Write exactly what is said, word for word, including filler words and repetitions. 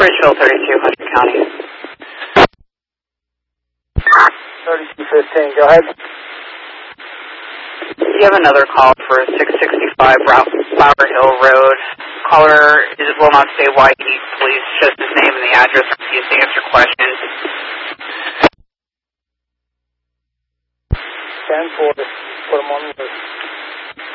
Bridgeville, thirty-two hundred County. thirty-two fifteen, go ahead. You have another call for six sixty-five Flower Hill Road. Caller is, will not say why he needs police, just his name and the address. Refuse to answer questions. ten four, put him on the list.